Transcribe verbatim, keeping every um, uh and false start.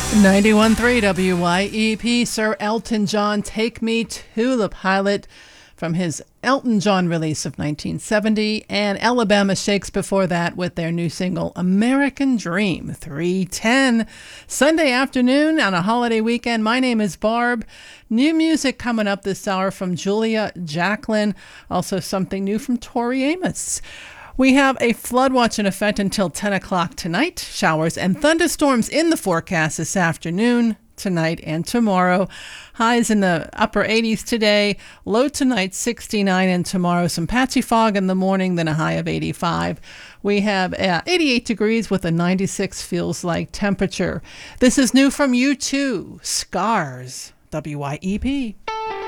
ninety-one point three W Y E P, Sir Elton John, Take Me to the Pilot, from his Elton John release of nineteen seventy, and Alabama Shakes before that with their new single, American Dream, three ten. Sunday afternoon on a holiday weekend. My name is Barb. New music coming up this hour from Julia Jacklin. Also something new from Tori Amos. We have a flood watch in effect until ten o'clock tonight. Showers and thunderstorms in the forecast this afternoon, tonight, and tomorrow. Highs in the upper eighties today. Low tonight, sixty-nine, and tomorrow some patchy fog in the morning, then a high of eighty-five. We have uh, eighty-eight degrees with a ninety-six feels like temperature. This is new from U two, Scars, W Y E P.